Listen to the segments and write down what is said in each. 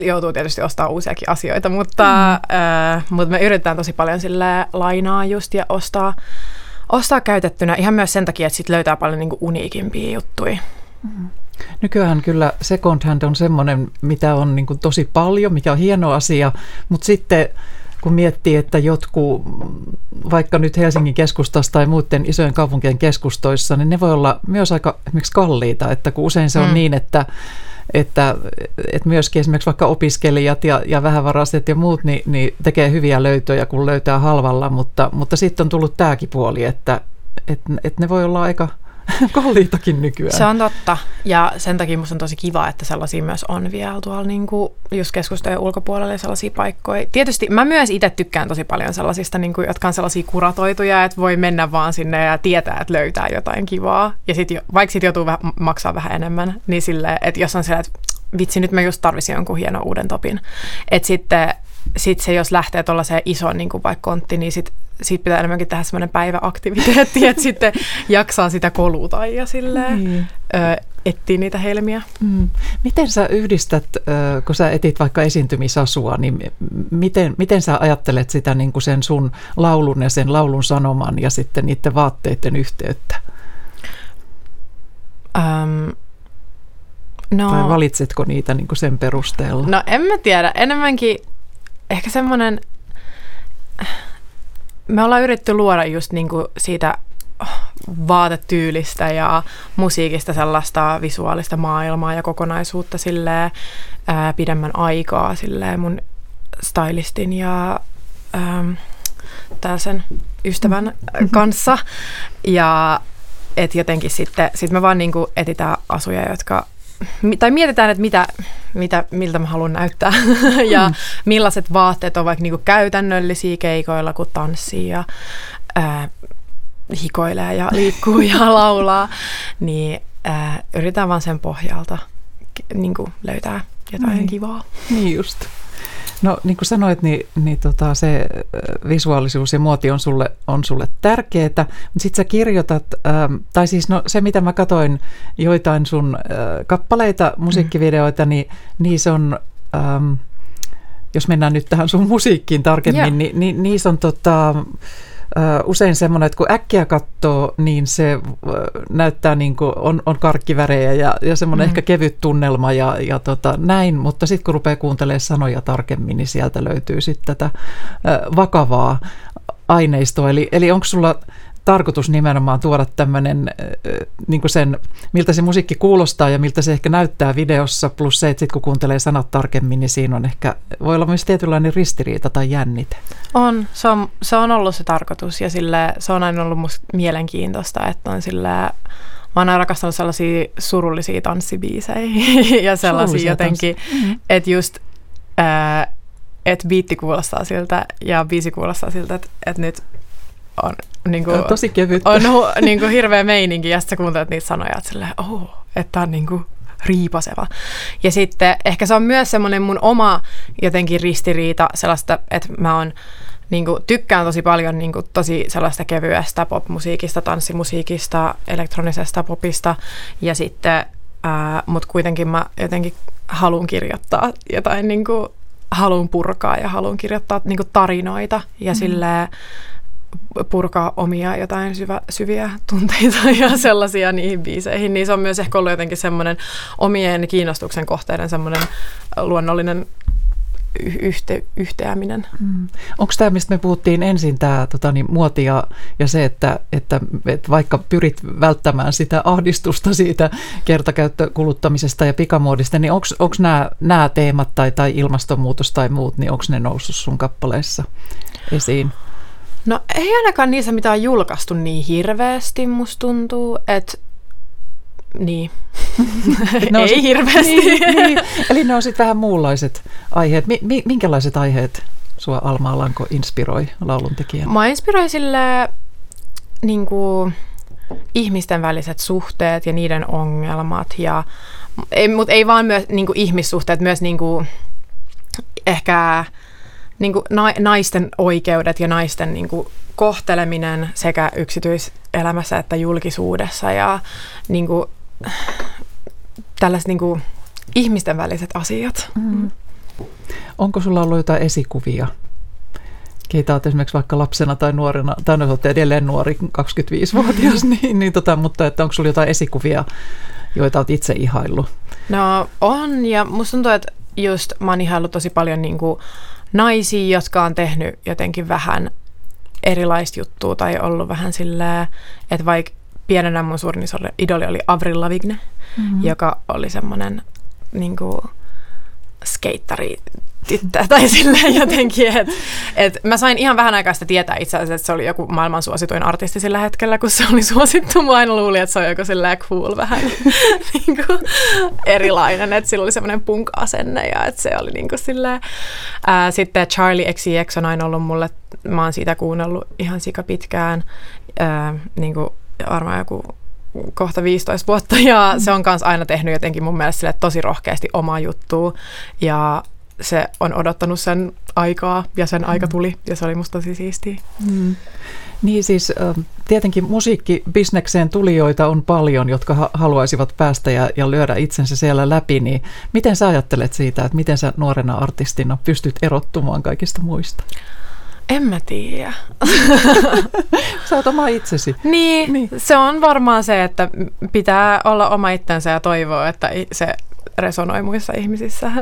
joutuu tietysti ostaa uusiakin asioita, mutta me yritetään tosi paljon silleen lainaa just ja ostaa käytettynä ihan myös sen takia, että sit löytää paljon niinku uniikimpia juttuja. Nykyään kyllä second hand on semmoinen, mitä on niin kuin tosi paljon, mikä on hieno asia, mutta sitten kun miettii, että jotkut, vaikka nyt Helsingin keskustassa tai muiden isojen kaupunkien keskustoissa, niin ne voi olla myös aika esimerkiksi kalliita, että kun usein se on niin, että myöskin esimerkiksi vaikka opiskelijat ja vähävaraiset ja muut niin tekee hyviä löytöjä, kun löytää halvalla, mutta sitten on tullut tämäkin puoli, että ne voi olla aika kalliitakin nykyään. Se on totta. Ja sen takia musta on tosi kiva, että sellaisia myös on vielä tuolla niinku just keskustojen ulkopuolella sellaisia paikkoja. Tietysti mä myös itse tykkään tosi paljon sellaisista, niinku, jotka on sellaisia kuratoituja, että voi mennä vaan sinne ja tietää, että löytää jotain kivaa. Ja vaikka sit joutuu maksaa vähän enemmän, niin silleen, että jos on sellainen, että vitsi, nyt mä just tarvisin jonkun hienon uuden topin. Että sitten se, jos lähtee tuollaiseen isoon niin kuin vaikka kontti, niin siitä pitää enemmänkin tehdä semmoinen päiväaktiviteetti, että sitten jaksaa sitä koluta ja silleen etsii niitä helmiä. Miten sä yhdistät, kun sä etit vaikka esiintymisasua, niin miten sä ajattelet sitä niin kuin sen sun laulun ja sen laulun sanoman ja sitten niiden vaatteiden yhteyttä? Tai valitsetko niitä niin kuin sen perusteella? No en mä tiedä. Enemmänkin ehkä semmoinen, me ollaan yritetty luoda just niin kuin siitä vaatetyylistä ja musiikista sellaista visuaalista maailmaa ja kokonaisuutta silleen, pidemmän aikaa silleen mun stylistin ja tällaisen ystävän kanssa. Ja et jotenkin sitten me vaan niin kuin etsitään asuja, jotka tai mietitään, että miltä mä haluan näyttää ja millaiset vaatteet on vaikka niinku käytännöllisiä keikoilla, kun tanssii ja hikoilee ja liikkuu ja laulaa, niin yritetään vaan sen pohjalta niinku löytää jotain kivaa. Niin just. No niin kuin sanoit, niin se visuaalisuus ja muoti on sulle tärkeää, mutta sitten sä kirjoitat, tai siis se mitä mä katsoin joitain sun kappaleita, musiikkivideoita, niin niissä on, jos mennään nyt tähän sun musiikkiin tarkemmin, niin niissä on usein semmoinen, että kun äkkiä katsoo, niin se näyttää niin kuin on karkkivärejä ja semmoinen ehkä kevyt tunnelma ja näin, mutta sitten kun rupeaa kuuntelemaan sanoja tarkemmin, niin sieltä löytyy sitten tätä vakavaa aineistoa. Eli onko sulla tarkoitus nimenomaan tuoda tämmöinen, niin kuin sen, miltä se musiikki kuulostaa ja miltä se ehkä näyttää videossa, plus se, että sitten kun kuuntelee sanat tarkemmin, niin siinä on ehkä, voi olla myös tietynlainen ristiriita tai jännite. Se on ollut se tarkoitus ja se on aina ollut musta mielenkiintoista, että on silleen, mä oon aina rakastanut sellaisia surullisia tanssibiisejä ja sellaisia jotenkin, että just, että biitti kuulostaa siltä ja biisi kuulostaa siltä, että nyt on niinku, tosi kevyttä. On niinku hirveä meininki ja sitten sä kuuntelet niitä sanoja, että silleen, että on niinku riipaseva. Ja sitten ehkä se on myös semmoinen mun oma jotenkin ristiriita sellaista, että mä oon niinku, tykkään tosi paljon niinku, tosi sellaista kevyestä popmusiikista, tanssimusiikista, elektronisesta popista ja sitten, mut kuitenkin mä jotenkin haluan kirjoittaa jotain, niinku, haluan purkaa ja haluan kirjoittaa niinku, tarinoita ja silleen purkaa omia jotain syviä tunteita ja sellaisia niihin biiseihin, niin se on myös ehkä ollut jotenkin semmoinen omien kiinnostuksen kohteiden semmoinen luonnollinen yhteäminen. Onko tämä, mistä me puhuttiin ensin, tämä muoti ja se, että vaikka pyrit välttämään sitä ahdistusta siitä kertakäyttökuluttamisesta ja pikamuodista, niin onko nämä teemat tai ilmastonmuutos tai muut, niin onko ne noussut sun kappaleissa esiin? No ei ainakaan niissä, mitä on julkaistu niin hirveästi, musta tuntuu, että niin, ei hirveästi. Niin. Eli ne on sitten vähän muunlaiset aiheet. Minkälaiset aiheet sua Alma Alanko inspiroi lauluntekijänä? Mä inspiroin silleen niinku, ihmisten väliset suhteet ja niiden ongelmat, mutta ei vaan myös niinku, ihmissuhteet, myös niinku, ehkä niinku, naisten oikeudet ja naisten niinku, kohteleminen sekä yksityiselämässä että julkisuudessa ja niinku, tällaiset niinku, ihmisten väliset asiat. Onko sulla ollut jotain esikuvia? Keitä olet esimerkiksi vaikka lapsena tai nuorena, tai no olette edelleen nuori, 25-vuotias, mutta että onko sulla jotain esikuvia, joita olet itse ihaillut? No on, ja musta tuntuu, että just mä oon ihaillut tosi paljon niin kuin naisia, jotka on tehnyt jotenkin vähän erilaista juttua, tai ollut vähän silleen, että vaikka pienenä mun suurin idoli oli Avril Lavigne, joka oli semmoinen niin kuin skeittari tyttö, tai silleen jotenkin, että mä sain ihan vähän aikaa sitä tietää itse asiassa, että se oli joku maailman suosituin artisti sillä hetkellä, kun se oli suosittu. Mä aina luulin, että se on joku silleen cool vähän niin kuin erilainen, että sillä oli semmoinen punk-asenne ja että se oli niin kuin silleen. Sitten Charlie XCX on aina ollut mulle, mä oon siitä kuunnellut ihan sika pitkään, niin kuin varmaan joku kohta 15 vuotta, ja se on kanssa aina tehnyt jotenkin mun mielestä sille tosi rohkeasti omaa juttua, ja se on odottanut sen aikaa, ja sen aika tuli, ja se oli musta tosi siistiä. Niin siis tietenkin musiikkibisnekseen tulijoita on paljon, jotka haluaisivat päästä ja lyödä itsensä siellä läpi, niin miten sä ajattelet siitä, että miten sä nuorena artistina pystyt erottumaan kaikista muista? En mä tiedä. Sä oot oma itsesi. Niin, se on varmaan se, että pitää olla oma itsensä ja toivoa, että se resonoi muissa ihmisissä.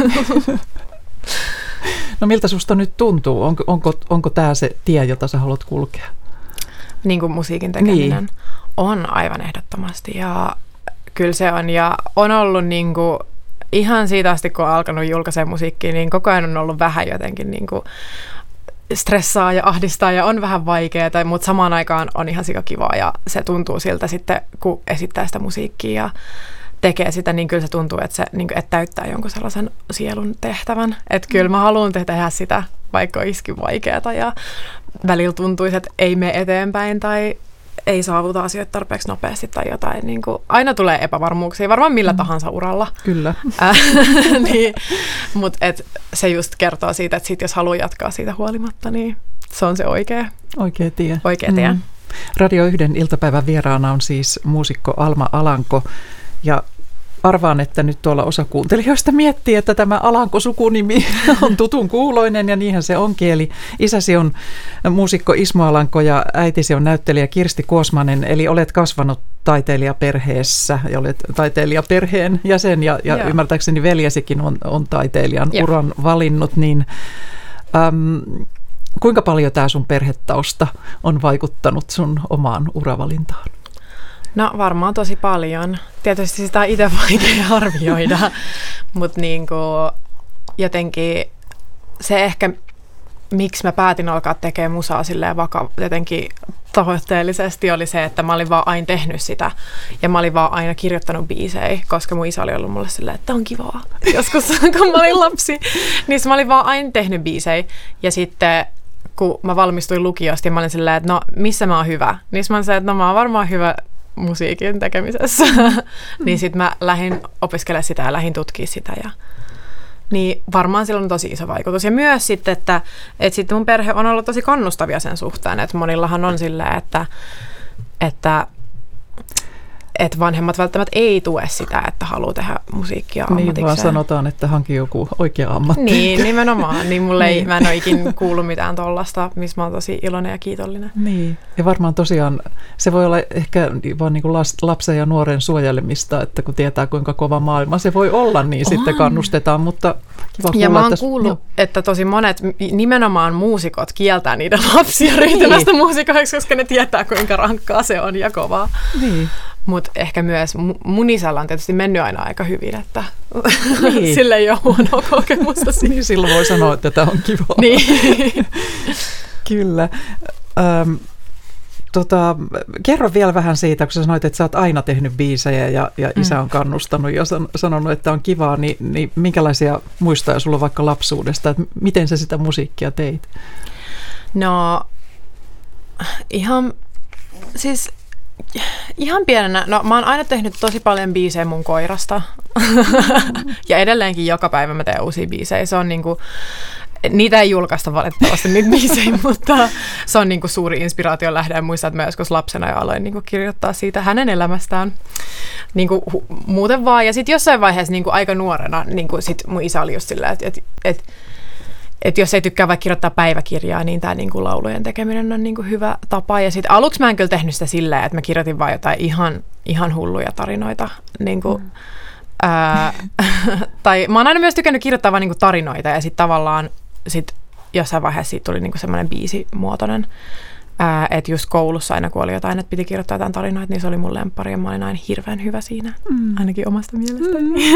No miltä susta nyt tuntuu? Onko tämä se tie, jota sä haluat kulkea? Niin kuin musiikin tekeminen. Niin. On aivan ehdottomasti, ja kyllä se on. Ja on ollut niin kuin, ihan siitä asti, kun on alkanut julkaisemaan musiikkia, niin koko ajan on ollut vähän jotenkin niin kuin stressaa ja ahdistaa ja on vähän vaikeaa, mutta samaan aikaan on ihan sikakivaa, ja se tuntuu siltä sitten, kun esittää sitä musiikkia ja tekee sitä, niin kyllä se tuntuu, että se niin kuin, että täyttää jonkun sellaisen sielun tehtävän. Että kyllä mä haluan tehdä sitä, vaikka olisikin vaikeaa ja välillä tuntuisi, että ei mene eteenpäin tai ei saavuta asioita tarpeeksi nopeasti tai jotain. Niin kuin, aina tulee epävarmuuksia, varmaan millä tahansa uralla. Kyllä. Niin, mutta se just kertoo siitä, että sit jos haluaa jatkaa siitä huolimatta, niin se on se oikea tie. Oikea tie. Radio 1 iltapäivän vieraana on siis muusikko Alma Alanko, ja arvaan, että nyt tuolla osa kuuntelijoista miettii, että tämä Alanko-sukunimi on tutun kuuloinen, ja niinhän se onkin. Eli isäsi on muusikko Ismo Alanko ja äitisi on näyttelijä Kirsti Kuosmanen, eli olet kasvanut taiteilijaperheessä ja olet taiteilijaperheen jäsen, ja ymmärtääkseni veljesikin on taiteilijan uran valinnut, niin kuinka paljon tämä sun perhetausta on vaikuttanut sun omaan uravalintaan? No varmaan tosi paljon. Tietysti sitä on itse vaikea arvioida, mutta niinku, jotenkin se ehkä, miksi mä päätin alkaa tekemään musaa silleen jotenkin tavoitteellisesti, oli se, että mä olin vaan aina tehnyt sitä ja mä olin vaan aina kirjoittanut biisejä, koska mun isä oli ollut mulle silleen, että on kivaa. Joskus kun mä olin lapsi, niin mä olin vaan aina tehnyt biisejä, ja sitten kun mä valmistuin lukiosta, mä olin silleen, että no missä mä oon hyvä, niin mä olin silleen, että no mä oon varmaan hyvä musiikin tekemisessä. Niin sitten mä lähdin opiskelemaan sitä ja lähdin tutkimaan sitä. Niin varmaan sillä on tosi iso vaikutus. Ja myös sitten, että sitten mun perhe on ollut tosi kannustavia sen suhteen. Että monillahan on silleen, että vanhemmat välttämättä ei tue sitä, että haluaa tehdä musiikkia ammatikseen. Niin, vaan sanotaan, että hanki joku oikea ammatti. Niin, nimenomaan. Niin mä en ole ikin kuullut mitään tollasta, missä mä oon tosi iloinen ja kiitollinen. Niin, ja varmaan tosiaan se voi olla ehkä vaan niin kuin lapsen ja nuoren suojelemista, että kun tietää kuinka kova maailma se voi olla, niin sitten kannustetaan, mutta kiva kuulla. Ja mä oon kuullut, että tosi monet nimenomaan muusikot kieltää niiden lapsia ryhtymästä muusikoiksi, koska ne tietää, kuinka rankkaa se on ja kovaa. Niin. Mutta ehkä myös mun isällä on tietysti mennyt aina aika hyvin, että sillä ei ole huonoa kokemusta. Niin, silloin voi sanoa, että tämä on kivaa. Niin. Kyllä. Kerro vielä vähän siitä, kun sä sanoit, että sä oot aina tehnyt biisejä ja isä on kannustanut ja sanonut, että on kivaa, niin minkälaisia muistoja sulla on vaikka lapsuudesta, että miten sä sitä musiikkia teit? No ihan pienenä, no mä oon aina tehnyt tosi paljon biisejä mun koirasta ja edelleenkin joka päivä mä teen uusia biisejä. Se on niinku, niitä ei julkaista valitettavasti niitä biisejä, mutta se on niinku suuri inspiraation lähde. Muistan, että mä joskus lapsena jo aloin niinku kirjoittaa siitä hänen elämästään. niinku, muuten vaan. Ja sitten jossain vaiheessa niinku, aika nuorena niinku, sit mun isä oli just silleen, että jos ei tykkää vaikka kirjoittaa päiväkirjaa, niin tämä niinku, laulujen tekeminen on niinku, hyvä tapa. Ja sitten aluksi mä en kyllä tehnyt sitä silleen, että mä kirjoitin vaan jotain ihan hulluja tarinoita. Niinku, tai mä oon aina myös tykännyt kirjoittaa vaan niinku, tarinoita ja sitten tavallaan jossain vaiheessa siitä tuli niinku, semmoinen biisimuotoinen. Että just koulussa aina kun oli jotain, että piti kirjoittaa jotain tarinoita, niin se oli mun lemppari ja mä olin aina hirveän hyvä siinä, ainakin omasta mielestäni.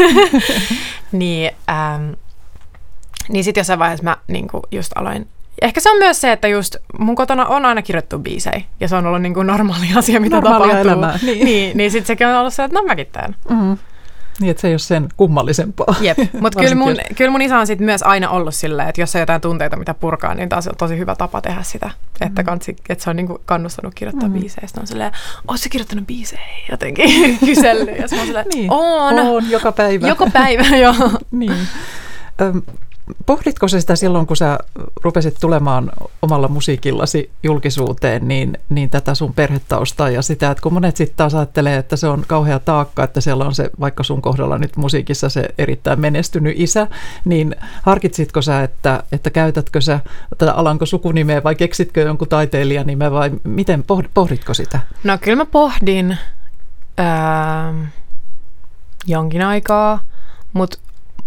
Niin sitten jossain vaiheessa mä niinku just aloin. Ehkä se on myös se, että just mun kotona on aina kirjoittu biisejä ja se on ollut niinku normaali asia, mitä tapahtuu. Elämää. Niin sitten sekin on ollut se, että no mäkin teen. Niin, että se ei ole sen kummallisempaa. Jep, mutta kyllä mun isä on sit myös aina ollut silleen, että jos on jotain tunteita, mitä purkaa, niin taas on tosi hyvä tapa tehdä sitä. Että se on niinku kannustanut kirjoittaa biisejä. Sitten on silleen, oot sä kirjoittanut biisejä? Jotenkin kysellyt. Ja sitten on silleen, niin. On, joka päivä. Joka päivä, joo. Niin. Pohditko sitä silloin, kun sä rupesit tulemaan omalla musiikillasi julkisuuteen, niin tätä sun perhetaustaa ja sitä, että kun monet sitten taas ajattelee, että se on kauhea taakka, että siellä on se, vaikka sun kohdalla nyt musiikissa se erittäin menestynyt isä, niin harkitsitko sä, että käytätkö sä tätä Alanko sukunimeä vai keksitkö jonkun taiteilijanimeä vai miten pohditko sitä? No kyllä mä pohdin jonkin aikaa, mutta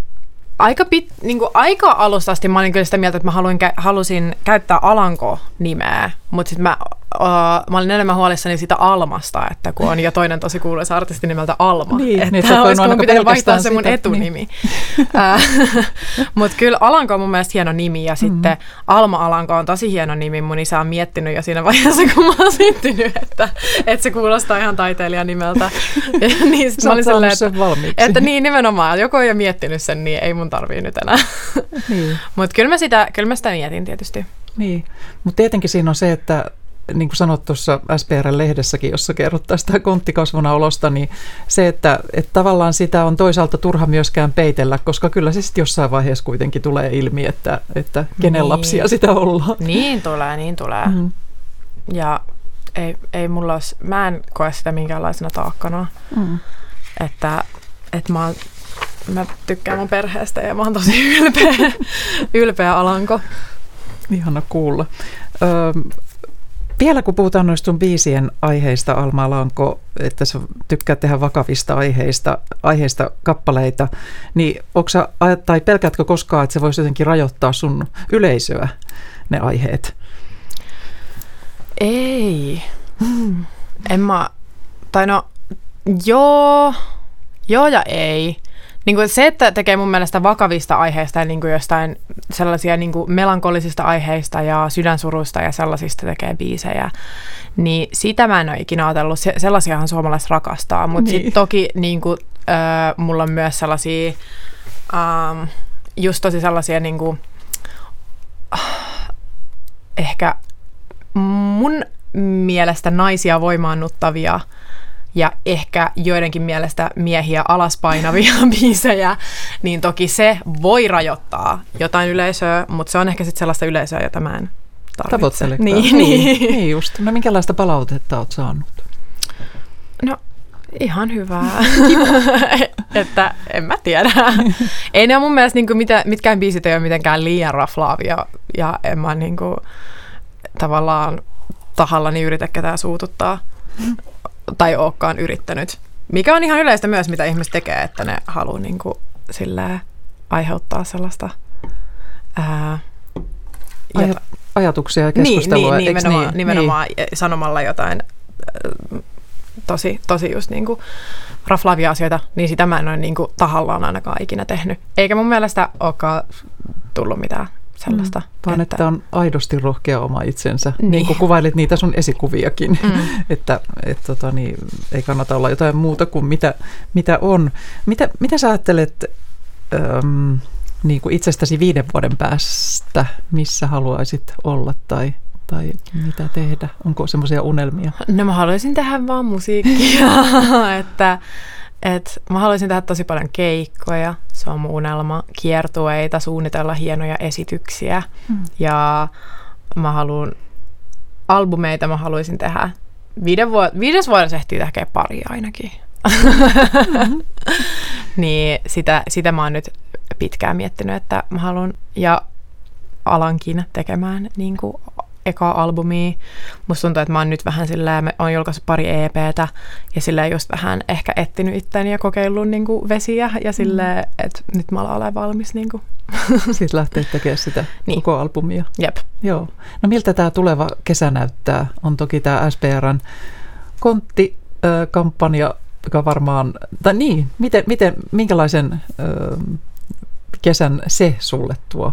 aika alusta asti mä olin kyllä sitä mieltä, että mä halusin käyttää Alanko-nimeä, mutta sitten mä olin enemmän huolissani siitä Almasta, että kun on jo toinen tosi kuuluisa artisti nimeltä Alma, että olisiko mun pitänyt vaihtaa se mun etunimi. Niin. Mutta kyllä Alanko on mun mielestä hieno nimi ja sitten Alma Alanko on tosi hieno nimi. Mun isä on miettinyt jo siinä vaiheessa, kun mä oon syntynyt, että se kuulostaa ihan taiteilijan nimeltä. Niin sä oot saanut sen valmiiksi. Että niin nimenomaan, joku on jo miettinyt sen, niin ei mun tarvii nyt enää. Niin. Mutta kyllä mä sitä mietin tietysti. Niin, mutta tietenkin siinä on se, että niin kuin sanot tuossa SPR-lehdessäkin, jossa kerrot tästä konttikasvuna olosta, niin se, että tavallaan sitä on toisaalta turha myöskään peitellä, koska kyllä se sitten jossain vaiheessa kuitenkin tulee ilmi, että kenen lapsia sitä ollaan. Niin tulee. Ja ei mulla olisi, mä en koe sitä minkäänlaisena taakkana, että mä tykkään mun perheestä ja mä oon tosi ylpeä Alanko. Ihana kuulla. Vielä kun puhutaan noista sun biisien aiheista, Alma Alanko, että sä tykkäät tehdä vakavista aiheista kappaleita, niin tai pelkäätkö koskaan, että se voisi jotenkin rajoittaa sun yleisöä, ne aiheet? Ei. Joo ja ei. Niin kuin se, että tekee mun mielestä vakavista aiheista ja niin kuin jostain sellaisia niin kuin melankolisista aiheista ja sydänsuruista ja sellaisista tekee biisejä, niin sitä mä en ole ikinä ajatellut. Sellaisiahan suomalaiset rakastaa, mutta sitten toki niin kuin, mulla on myös sellaisia, just tosi sellaisia niin kuin, ehkä mun mielestä naisia voimaannuttavia ja ehkä joidenkin mielestä miehiä alaspainavia biisejä, niin toki se voi rajoittaa jotain yleisöä, mutta se on ehkä sitten sellaista yleisöä, jota mä en tarvitse. Niin just. No minkälaista palautetta oot saanut? No ihan hyvää. Että en mä tiedä. Ei ne ole mun mielestä niinku mitkään biisit ei ole mitenkään liian raflaavia ja en mä niinku tavallaan tahallani yritä ketään suututtaa. Tai olekaan yrittänyt. Mikä on ihan yleistä myös, mitä ihmiset tekee, että ne haluaa niinku aiheuttaa sellaista ajatuksia ja keskustelua. Nimenomaan sanomalla jotain tosi just niinku raflaavia asioita, niin sitä mä en ole niinku tahallaan ainakaan ikinä tehnyt. Eikä mun mielestä olekaan tullut mitään sellaista. Vaan että on aidosti rohkea oma itsensä, niin kuin kuvailit niitä sun esikuviakin, että ei kannata olla jotain muuta kuin mitä on. Mitä sä ajattelet niin kuin itsestäsi 5 vuoden päästä, missä haluaisit olla tai mitä tehdä? Onko semmoisia unelmia? No mä haluaisin tehdä vaan musiikkia, että mä haluaisin tehdä tosi paljon keikkoja, se on mun unelma, kiertueita, suunnitella hienoja esityksiä ja mä haluan albumeita, mä haluaisin tehdä 5 vuodessa ehtii tehdä pari ainakin, Niin sitä mä oon nyt pitkään miettinyt, että mä haluan ja alankin tekemään niin kuin ekaa albumia. Musta tuntuu, että mä oon nyt vähän silleen, mä oon julkaissut pari EP:tä ja silleen just vähän ehkä etsinyt itseäni ja kokeillut niin kuin vesiä ja silleen, että nyt mä alan valmis. Niin kuin. Sitten lähtee tekemään sitä koko albumia. Jep. Joo. No miltä tämä tuleva kesä näyttää? On toki tämä SPR:n konttikampanja, joka varmaan, tai niin, minkälaisen kesän se sulle tuo?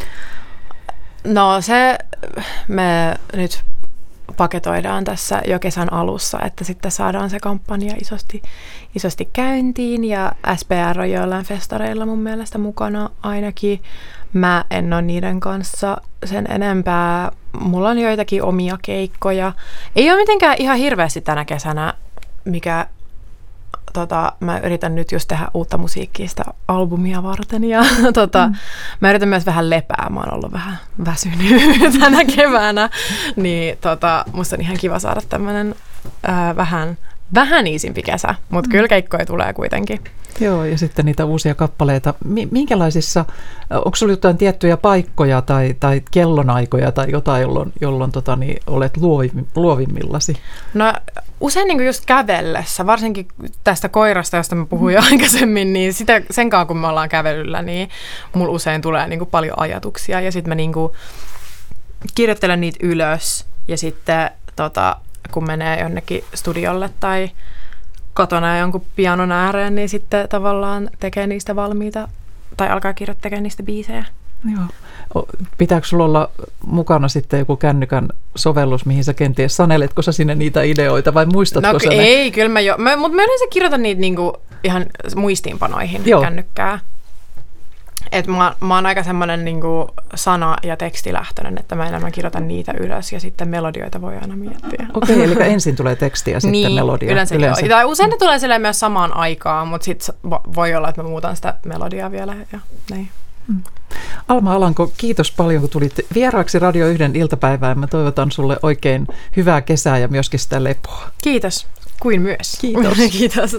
No me nyt paketoidaan tässä jo kesän alussa, että sitten saadaan se kampanja isosti käyntiin ja SPR on joillain festareilla mun mielestä mukana ainakin. Mä en ole niiden kanssa sen enempää. Mulla on joitakin omia keikkoja. Ei ole mitenkään ihan hirveästi tänä kesänä, mikä mä yritän nyt just tehdä uutta musiikkia sitä albumia varten ja mä yritän myös vähän lepää. Mä oon ollut vähän väsynyt tänä keväänä, niin musta on ihan kiva saada tämmönen vähän iisimpi kesä, mutta kyllä keikkoja tulee kuitenkin. Joo, ja sitten niitä uusia kappaleita. Minkälaisissa, onko sinulla jotain tiettyjä paikkoja tai kellonaikoja tai jotain, jolloin olet luovimmillasi? No usein niin just kävellessä, varsinkin tästä koirasta, josta mä puhuin jo aikaisemmin, niin sen kanssa kun me ollaan kävelyllä, niin mulla usein tulee niin paljon ajatuksia ja sitten mä niin kirjoittelen niitä ylös ja sitten kun menee jonnekin studiolle tai kotona jonkun pianon ääreen, niin sitten tavallaan tekee niistä valmiita tai alkaa kirjoittaa niistä biisejä. Joo. Pitääkö sulla olla mukana sitten joku kännykän sovellus, mihin sä kenties saneletko sä sinne niitä ideoita vai muistatko sä ne? Ei, kyllä mutta mä yleensä kirjoitan niitä niinku ihan muistiinpanoihin kännykkää. Et mä oon aika semmoinen niinku sana- ja tekstilähtöinen, että mä enemmän kirjoitan niitä ylös ja sitten melodioita voi aina miettiä. Okei, eli ensin tulee teksti ja sitten melodia. Yleensä. Tai usein ne tulee silleen myös samaan aikaan, mutta sitten voi olla, että mä muutan sitä melodiaa vielä ja näin. Alma Alanko, kiitos paljon, kun tulit vieraaksi Radio 1 iltapäivään. Mä toivotan sulle oikein hyvää kesää ja myöskin sitä lepoa. Kiitos, kuin myös. Kiitos. Kiitos.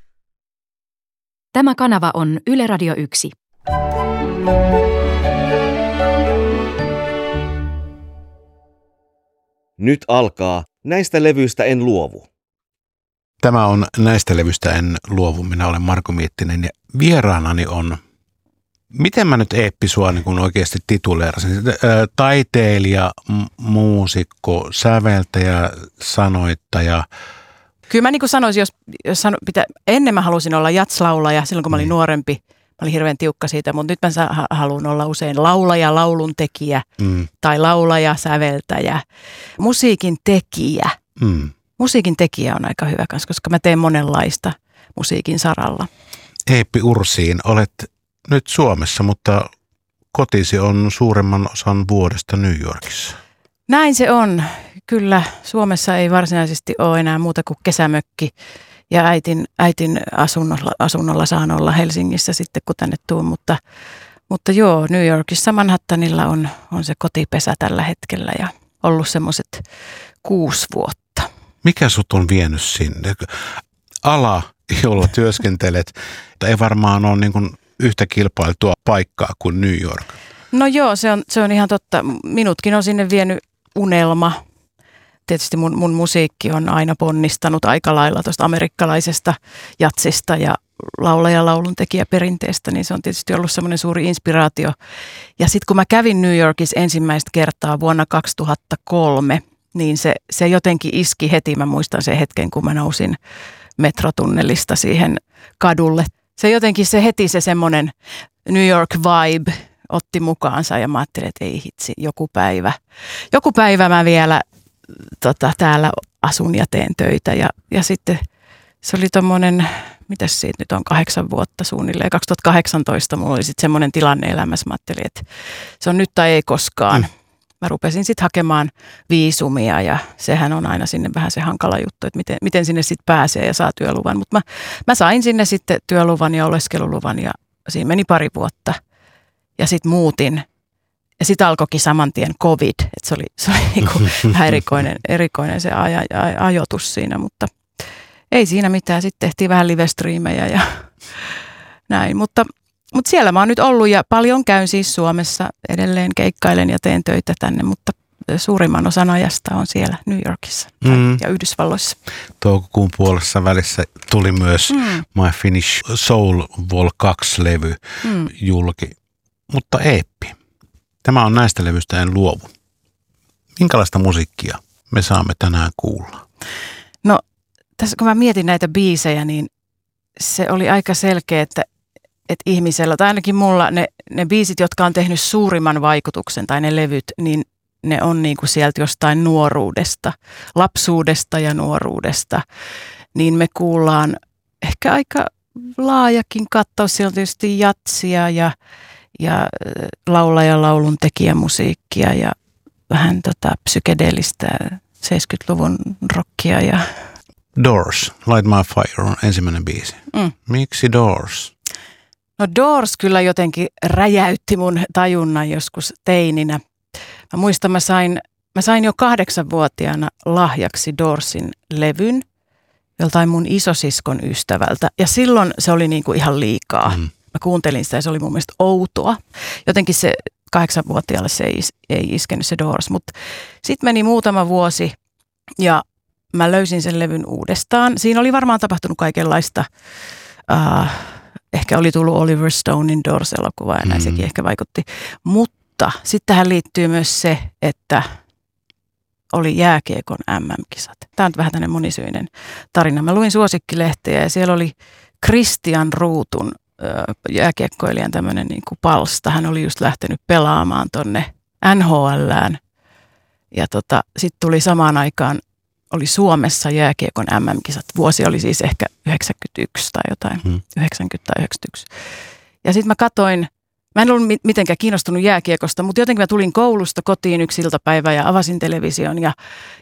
Tämä kanava on Yle Radio 1. Nyt alkaa Näistä levyistä en luovu. Tämä on Näistä levyistä en luovu. Minä olen Marko Miettinen ja vieraanani on, miten mä nyt Eeppi sua niin kun oikeasti tituleerasin, taiteilija, muusikko, säveltäjä, sanoittaja. Kyllä mä niin kuin sanoisin, ennen mä halusin olla jatslaulaja silloin kun mä olin nuorempi. Mä olin hirveän tiukka siitä, mutta nyt mä haluan olla usein laulaja, lauluntekijä tai laulaja, säveltäjä, musiikin tekijä. Musiikin tekijä on aika hyvä kanssa, koska mä teen monenlaista musiikin saralla. Eeppi Ursiin, olet nyt Suomessa, mutta kotisi on suuremman osan vuodesta New Yorkissa. Näin se on. Kyllä, Suomessa ei varsinaisesti ole enää muuta kuin kesämökki. Ja äitin asunnolla saan olla Helsingissä sitten, kun tänne tuun. Mutta joo, New Yorkissa Manhattanilla on se kotipesä tällä hetkellä ja ollut semmoiset 6 vuotta. Mikä sut on vienyt sinne? Ala, jolla työskentelet, ei varmaan ole niin kuin yhtä kilpailtua paikkaa kuin New York. No joo, se on ihan totta. Minutkin on sinne vienyt unelma. Tietysti mun musiikki on aina ponnistanut aika lailla tuosta amerikkalaisesta jatsista ja lauluntekijäperinteestä, niin se on tietysti ollut semmoinen suuri inspiraatio. Ja sitten kun mä kävin New Yorkissa ensimmäistä kertaa vuonna 2003, niin se jotenkin iski heti. Mä muistan sen hetken, kun mä nousin metrotunnelista siihen kadulle. Se heti se semmoinen New York vibe otti mukaansa ja mä ajattelin, että ei hitsi, joku päivä mä vielä täällä asun ja teen töitä ja sitten se oli tommonen, mitäs siitä nyt on 8 vuotta suunnilleen, 2018 mulla oli sitten semmoinen tilanne elämässä, mä ajattelin, että se on nyt tai ei koskaan. Mä rupesin sitten hakemaan viisumia ja sehän on aina sinne vähän se hankala juttu, että miten sinne sitten pääsee ja saa työluvan, mutta mä sain sinne sitten työluvan ja oleskeluluvan ja siinä meni 2 vuotta ja sitten muutin. Ja sitten alkoikin saman tien COVID, että se oli niinku erikoinen se ajoitus siinä, mutta ei siinä mitään. Sitten tehtiin vähän live-striimejä ja näin. Mutta siellä mä oon nyt ollut ja paljon käyn siis Suomessa. Edelleen keikkailen ja teen töitä tänne, mutta suurimman osan ajasta on siellä New Yorkissa ja Yhdysvalloissa. Toukokuun puolessa välissä tuli myös My Finnish Soul Vol 2-levy julki, mutta eeppi. Tämä on näistä levyistä en luovu. Minkälaista musiikkia me saamme tänään kuulla? No tässä kun mä mietin näitä biisejä, niin se oli aika selkeä, että ihmisellä, tai ainakin mulla, ne biisit, jotka on tehnyt suurimman vaikutuksen, tai ne levyt, niin ne on niinku sieltä jostain nuoruudesta, lapsuudesta ja nuoruudesta. Niin me kuullaan ehkä aika laajakin kattaus. Siellä on tietysti jatsia ja laulaja laulun tekijämusiikkia ja vähän psykedeellistä 70-luvun rockia. Ja Doors, Light My Fire on ensimmäinen biisi. Miksi Doors? No Doors kyllä jotenkin räjäytti mun tajunnan joskus teininä. Mä muistan, mä sain jo 8-vuotiaana lahjaksi Doorsin levyn joltain mun isosiskon ystävältä. Ja silloin se oli niinku ihan liikaa. Mä kuuntelin sitä ja se oli mun mielestä outoa. Jotenkin se 8-vuotiaalle se ei iskenyt se Doors. Mutta sitten meni muutama vuosi ja mä löysin sen levyn uudestaan. Siinä oli varmaan tapahtunut kaikenlaista. Ehkä oli tullut Oliver Stonein Doors-elokuva ja näin sekin ehkä vaikutti. Mutta sitten tähän liittyy myös se, että oli jääkiekon MM-kisat. Tämä on vähän tämmöinen monisyinen tarina. Mä luin Suosikkilehteä ja siellä oli Christian Ruutun jääkiekkoilijan tämmöinen niin kuin palsta. Hän oli just lähtenyt pelaamaan tonne NHLään. Ja sitten tuli samaan aikaan, oli Suomessa jääkiekon MM-kisat. Vuosi oli siis ehkä 91 tai jotain, 90 tai 91. Ja sitten mä katoin, mä en ollut mitenkään kiinnostunut jääkiekosta, mutta jotenkin mä tulin koulusta kotiin yksi iltapäivä ja avasin television ja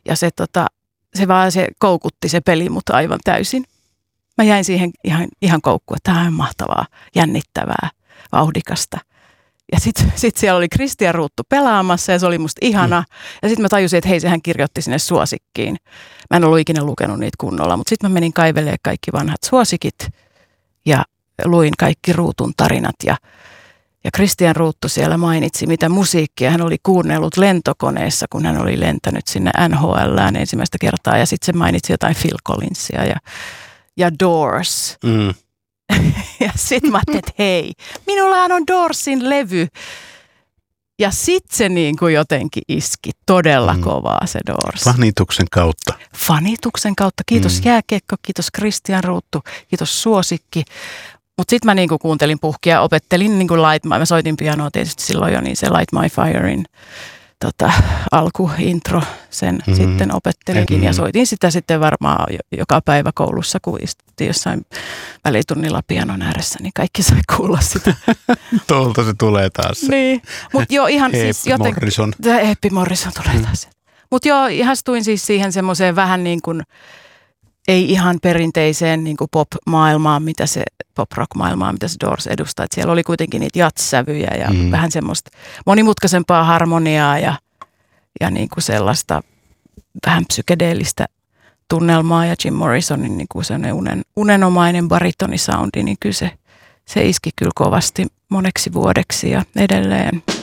se koukutti se peli mut aivan täysin. Mä jäin siihen ihan koukkuun, että tämä on mahtavaa, jännittävää, vauhdikasta. Ja sitten siellä oli Christian Ruuttu pelaamassa ja se oli musta ihana. Ja sitten mä tajusin, että hei, sehän kirjoitti sinne suosikkiin. Mä en ollut ikinä lukenut niitä kunnolla, mutta sitten mä menin kaivelemaan kaikki vanhat suosikit ja luin kaikki Ruutun tarinat. Ja Christian Ruuttu siellä mainitsi, mitä musiikkia hän oli kuunnellut lentokoneessa, kun hän oli lentänyt sinne NHLään ensimmäistä kertaa. Ja sitten se mainitsi jotain Phil Collinsia ja Doors. Ja sitten mä ajattelin, että hei, minullahan on Doorsin levy. Ja sitten se niin kuin jotenkin iski todella kovaa se Doors. Fanituksen kautta. Fanituksen kautta. Kiitos jääkiekko, kiitos Christian Ruuttu, kiitos suosikki. Mutta sitten mä niin kuin kuuntelin puhkia, opettelin niin kuin mä soitin pianoa tietysti silloin jo, niin se Light My Firein alkuintro, sen sitten opettelinkin ja soitin sitä sitten varmaan joka päivä koulussa, kun istuttiin jossain välitunnilla pianon ääressä, niin kaikki sai kuulla sitä. Tuolta se tulee taas. Niin, mutta joo ihan siis jotenkin. Morrison. Happy Morrison tulee taas. Mutta joo, ihastuin siis siihen semmoiseen vähän niin kuin, ei ihan perinteiseen niin kuin pop-maailmaan, pop-rock-maailmaan, mitä se Doors edustaa. Et siellä oli kuitenkin niitä jatsävyjä ja vähän semmoista monimutkaisempaa harmoniaa ja niin kuin sellaista vähän psykedeellistä tunnelmaa. Ja Jim Morrisonin niin kuin sellainen unenomainen baritonisoundi, niin kyllä se iski kyllä kovasti moneksi vuodeksi ja edelleen.